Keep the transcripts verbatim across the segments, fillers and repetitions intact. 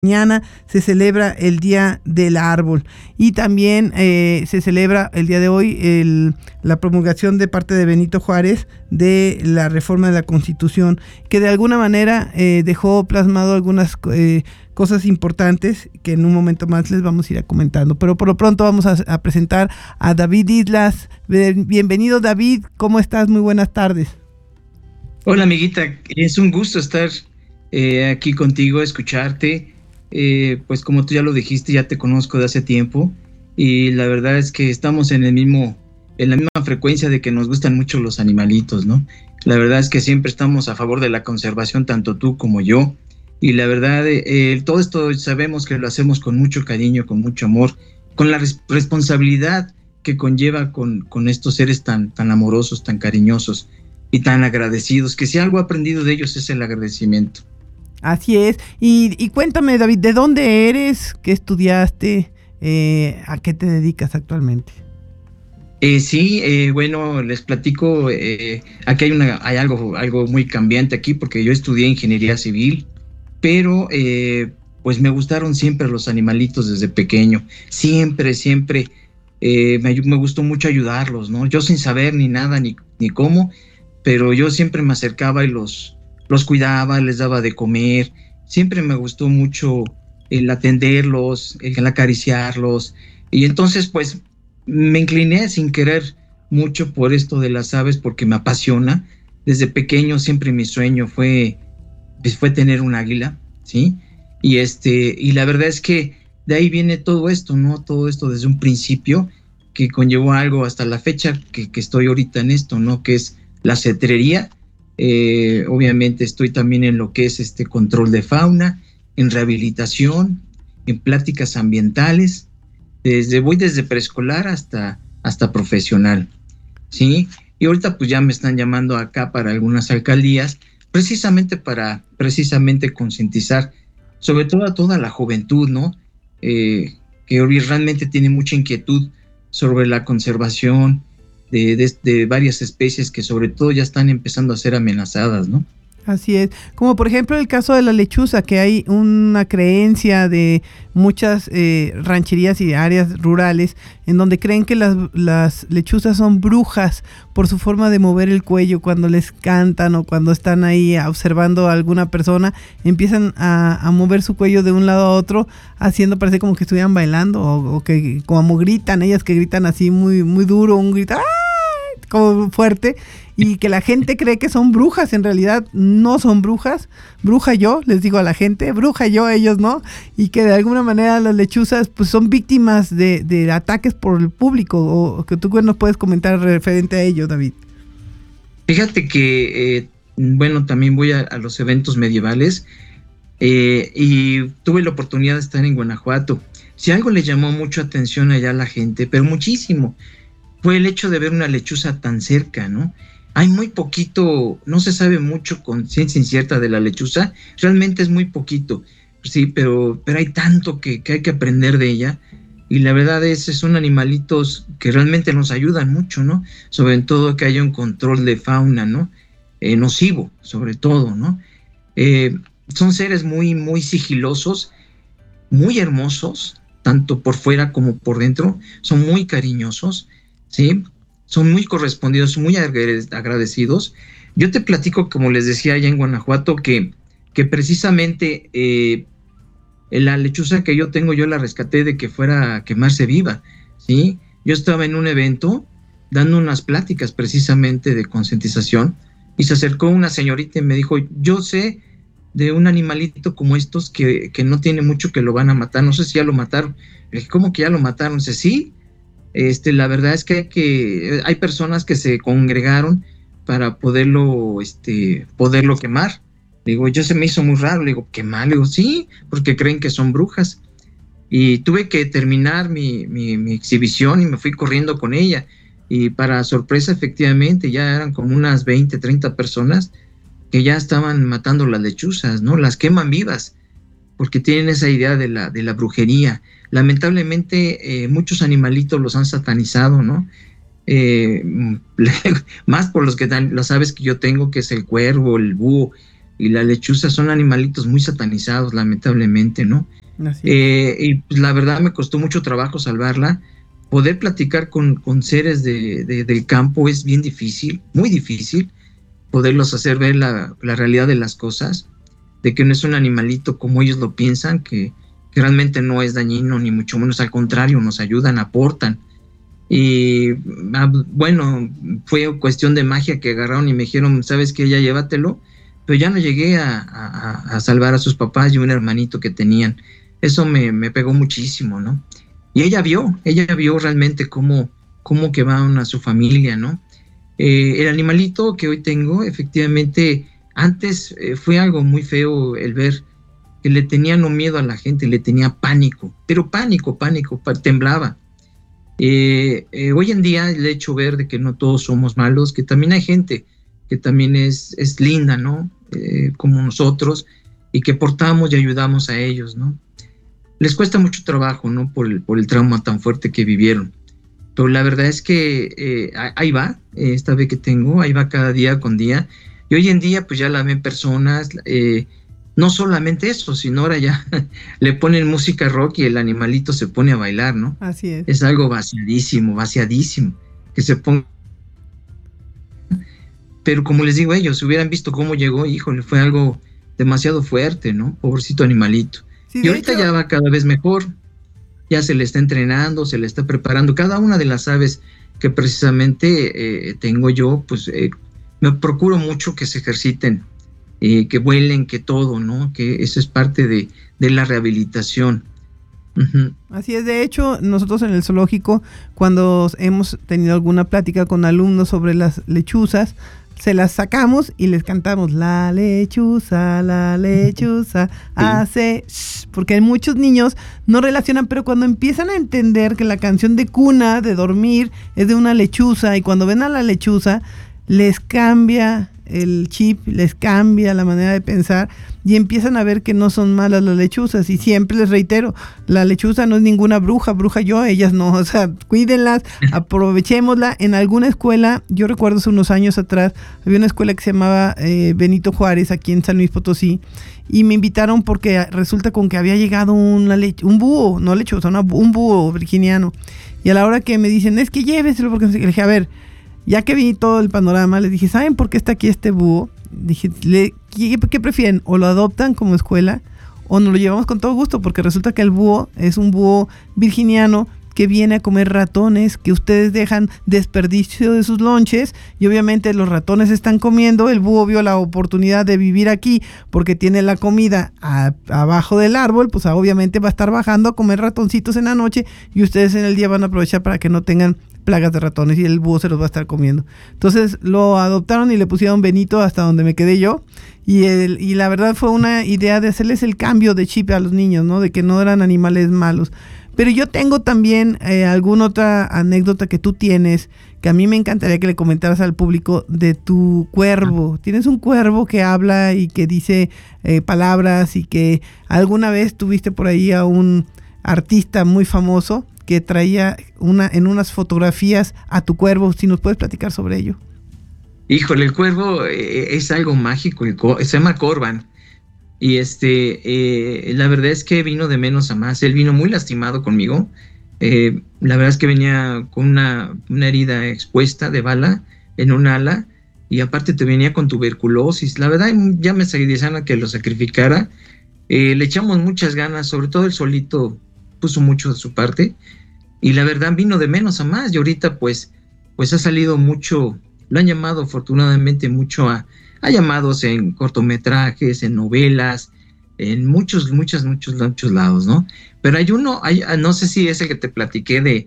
Mañana se celebra el Día del Árbol y también eh, se celebra el día de hoy el, la promulgación de parte de Benito Juárez de la reforma de la Constitución, que de alguna manera eh, dejó plasmado algunas eh, cosas importantes que en un momento más les vamos a ir a comentando. Pero por lo pronto vamos a, a presentar a David Islas. Bienvenido, David, ¿cómo estás? Muy buenas tardes. Hola, amiguita, es un gusto estar eh, aquí contigo, escucharte. Eh, pues como tú ya lo dijiste, ya te conozco de hace tiempo y la verdad es que estamos en el mismo, en la misma frecuencia de que nos gustan mucho los animalitos, ¿no? La verdad es que siempre estamos a favor de la conservación, tanto tú como yo, y la verdad, eh, todo esto sabemos que lo hacemos con mucho cariño, con mucho amor, con la res- responsabilidad que conlleva con, con estos seres tan, tan amorosos, tan cariñosos y tan agradecidos, que si algo he aprendido de ellos es el agradecimiento. Así es. Y, y cuéntame, David, ¿de dónde eres? ¿Qué estudiaste? Eh, ¿A qué te dedicas actualmente? Eh, sí, eh, bueno, les platico, eh, aquí hay, una, hay algo, algo muy cambiante aquí porque yo estudié ingeniería civil, pero eh, pues me gustaron siempre los animalitos desde pequeño, siempre, siempre eh, me, me gustó mucho ayudarlos, ¿no? Yo sin saber ni nada, ni, ni cómo, pero yo siempre me acercaba y los, los cuidaba, les daba de comer, siempre me gustó mucho el atenderlos, el acariciarlos, y entonces pues me incliné sin querer mucho por esto de las aves porque me apasiona. Desde pequeño siempre mi sueño fue, pues, fue tener un águila, ¿sí? Y, este, y la verdad es que de ahí viene todo esto, ¿no? Todo esto desde un principio que conllevó algo hasta la fecha que, que estoy ahorita en esto, ¿no? Que es la cetrería. Eh, obviamente estoy también en lo que es este control de fauna, en rehabilitación, en pláticas ambientales. Desde, voy desde preescolar hasta, hasta profesional, ¿sí? Y ahorita pues ya me están llamando acá para algunas alcaldías, precisamente para precisamente concientizar, sobre todo a toda la juventud, ¿no? Eh, que hoy realmente tiene mucha inquietud sobre la conservación de, de, de varias especies que sobre todo ya están empezando a ser amenazadas, ¿no? Así es, como por ejemplo el caso de la lechuza, que hay una creencia de muchas eh, rancherías y áreas rurales en donde creen que las, las lechuzas son brujas por su forma de mover el cuello cuando les cantan o cuando están ahí observando a alguna persona, empiezan a, a mover su cuello de un lado a otro, haciendo parece como que estuvieran bailando o, o que como gritan, ellas que gritan así muy, muy duro, un grito ¡ah! Como fuerte, y que la gente cree que son brujas, en realidad no son brujas, bruja yo, les digo a la gente, bruja yo, ellos no, y que de alguna manera las lechuzas pues son víctimas de, de ataques por el público, o, o que tú nos puedes comentar referente a ello, David. Fíjate que, eh, bueno, también voy a, a los eventos medievales eh, y tuve la oportunidad de estar en Guanajuato. Si algo le llamó mucho atención allá a la gente, pero muchísimo, fue el hecho de ver una lechuza tan cerca, ¿no? Hay muy poquito, no se sabe mucho con ciencia incierta de la lechuza, realmente es muy poquito, sí, pero, pero hay tanto que, que hay que aprender de ella, y la verdad es, son animalitos que realmente nos ayudan mucho, ¿no? Sobre todo que haya un control de fauna, ¿no? Eh, nocivo, sobre todo, ¿no? Eh, son seres muy, muy sigilosos, muy hermosos, tanto por fuera como por dentro, son muy cariñosos, ¿sí? Son muy correspondidos, muy agradecidos. Yo te platico, como les decía allá en Guanajuato, que, que precisamente eh, la lechuza que yo tengo, yo la rescaté de que fuera a quemarse viva, ¿sí? Yo estaba en un evento dando unas pláticas precisamente de concientización y se acercó una señorita y me dijo, yo sé de un animalito como estos que, que no tiene mucho que lo van a matar, no sé si ya lo mataron. Le dije, ¿cómo que ya lo mataron? Dice, sí. Este, la verdad es que hay, que hay personas que se congregaron para poderlo, este, poderlo quemar. Digo, yo se me hizo muy raro, le digo, ¿quemar? Le digo, sí, porque creen que son brujas. Y tuve que terminar mi, mi, mi exhibición y me fui corriendo con ella. Y para sorpresa, efectivamente, ya eran como unas veinte, treinta personas que ya estaban matando las lechuzas, ¿no? Las queman vivas, porque tienen esa idea de la, de la brujería. Lamentablemente, eh, muchos animalitos los han satanizado, ¿no? Eh, más por los que dan, las aves que yo tengo, que es el cuervo, el búho, y la lechuza son animalitos muy satanizados, lamentablemente, ¿no? Eh, y pues la verdad me costó mucho trabajo salvarla. Poder platicar con, con seres de, de, del campo es bien difícil, muy difícil, poderlos hacer ver la, la realidad de las cosas, de que no es un animalito como ellos lo piensan, que, que realmente no es dañino, ni mucho menos, al contrario, nos ayudan, aportan. Y bueno, fue cuestión de magia que agarraron y me dijeron, ¿sabes qué? Ya llévatelo. Pero ya no llegué a, a, a salvar a sus papás y un hermanito que tenían. Eso me, me pegó muchísimo, ¿no? Y ella vio, ella vio realmente cómo, cómo quemaban a su familia, ¿no? Eh, el animalito que hoy tengo, efectivamente, antes eh, fue algo muy feo el ver que le tenían un miedo a la gente, le tenía pánico, pero pánico, pánico, temblaba. Eh, eh, hoy en día le he hecho ver de que no todos somos malos, que también hay gente que también es, es linda, ¿no? Eh, como nosotros, y que portamos y ayudamos a ellos, ¿no? Les cuesta mucho trabajo, ¿no? Por el, por el trauma tan fuerte que vivieron. Pero la verdad es que eh, ahí va, esta vez que tengo, ahí va cada día con día. Y hoy en día, pues ya la ven personas, eh, no solamente eso, sino ahora ya le ponen música rock y el animalito se pone a bailar, ¿no? Así es. Es algo vaciadísimo, vaciadísimo, que se ponga. Pero como les digo, ellos, si hubieran visto cómo llegó, híjole, fue algo demasiado fuerte, ¿no? Pobrecito animalito. Sí, y ahorita hecho, ya va cada vez mejor, ya se le está entrenando, se le está preparando. Cada una de las aves que precisamente eh, tengo yo, pues eh, me procuro mucho que se ejerciten, eh, que vuelen, que todo, ¿no? Que eso es parte de, de la rehabilitación. Uh-huh. Así es, de hecho, nosotros en el zoológico, cuando hemos tenido alguna plática con alumnos sobre las lechuzas, se las sacamos y les cantamos la lechuza, la lechuza hace shh, porque muchos niños no relacionan, pero cuando empiezan a entender que la canción de cuna, de dormir, es de una lechuza, y cuando ven a la lechuza les cambia el chip, les cambia la manera de pensar y empiezan a ver que no son malas las lechuzas. Y siempre les reitero, la lechuza no es ninguna bruja, bruja yo, ellas no, o sea, cuídenlas, aprovechémosla. En alguna escuela, yo recuerdo hace unos años atrás, había una escuela que se llamaba eh, Benito Juárez, aquí en San Luis Potosí, y me invitaron porque resulta con que había llegado una lech- un búho, no lechuza, una, un búho virginiano, y a la hora que me dicen, es que lléveselo, porque le dije, a ver, ya que vi todo el panorama, les dije, ¿saben por qué está aquí este búho? Dije, ¿le, qué, ¿qué prefieren? ¿O lo adoptan como escuela o nos lo llevamos con todo gusto? Porque resulta que el búho es un búho virginiano que viene a comer ratones que ustedes dejan desperdicio de sus lonches, y obviamente los ratones están comiendo. El búho vio la oportunidad de vivir aquí porque tiene la comida a, abajo del árbol, pues obviamente va a estar bajando a comer ratoncitos en la noche, y ustedes en el día van a aprovechar para que no tengan plagas de ratones y el búho se los va a estar comiendo. Entonces lo adoptaron y le pusieron Benito hasta donde me quedé yo, y, el, y la verdad fue una idea de hacerles el cambio de chip a los niños, ¿no? De que no eran animales malos. Pero yo tengo también eh, alguna otra anécdota que tú tienes, que a mí me encantaría que le comentaras al público, de tu cuervo. Tienes un cuervo que habla y que dice eh, palabras, y que alguna vez tuviste por ahí a un artista muy famoso que traía una en unas fotografías a tu cuervo. Si nos puedes platicar sobre ello. Híjole, el cuervo eh, es algo mágico, el co- se llama Corvan. Y este, eh, la verdad es que vino de menos a más. Él vino muy lastimado conmigo. Eh, la verdad es que venía con una, una herida expuesta de bala en un ala, y aparte te venía con tuberculosis. La verdad, ya me a que lo sacrificara. Eh, le echamos muchas ganas, sobre todo él solito puso mucho de su parte. Y la verdad vino de menos a más. Y ahorita pues, pues ha salido mucho, lo han llamado afortunadamente mucho a... a llamados en cortometrajes, en novelas, en muchos, muchos, muchos, muchos lados, ¿no? Pero hay uno, hay, no sé si es el que te platiqué de,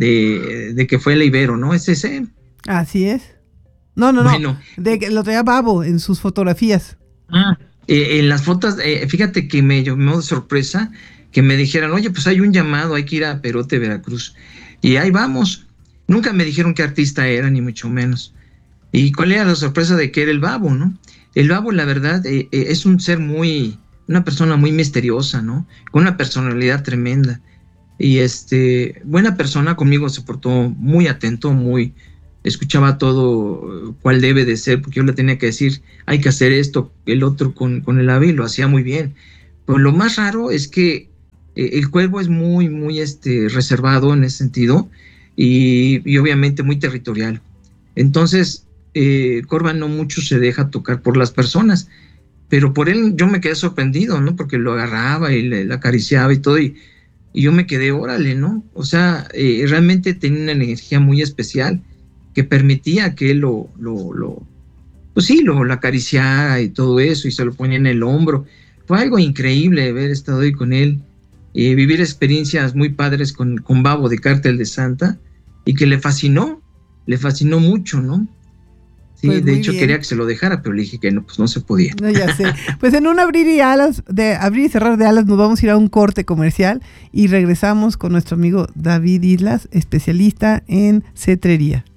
de, de que fue el Ibero, ¿no? ¿Es ese? Así es. No, no, bueno, no. De que lo traía Babo en sus fotografías. Ah, eh, en las fotos, eh, fíjate que me llamó de sorpresa que me dijeran, oye, pues hay un llamado, hay que ir a Perote, Veracruz. Y ahí vamos. Nunca me dijeron qué artista era, ni mucho menos. ¿Y cuál era la sorpresa de que era el Babo, no? El Babo, la verdad, eh, eh, es un ser muy, una persona muy misteriosa, ¿no? Con una personalidad tremenda. Y este, buena persona, conmigo se portó muy atento, muy, escuchaba todo cuál debe de ser, porque yo le tenía que decir, hay que hacer esto, el otro con, con el ave, y lo hacía muy bien. Pero lo más raro es que eh, el cuervo es muy, muy este, reservado en ese sentido, y, y obviamente muy territorial. Entonces, eh, Corva no mucho se deja tocar por las personas, pero por él yo me quedé sorprendido, ¿no? Porque lo agarraba y le, le acariciaba y todo, y, y yo me quedé, órale, ¿no? O sea, eh, realmente tenía una energía muy especial que permitía que él lo, lo, lo pues sí, lo, lo acariciara y todo eso, y se lo ponía en el hombro. Fue algo increíble haber estado ahí con él, y vivir experiencias muy padres con, con Babo de Cártel de Santa, y que le fascinó, le fascinó mucho, ¿no? Sí, Pues de muy hecho bien. quería que se lo dejara, pero le dije que no, pues no se podía. No, ya sé. Pues en un abrir y alas, de abrir y cerrar de alas, nos vamos a ir a un corte comercial y regresamos con nuestro amigo David Islas, especialista en cetrería.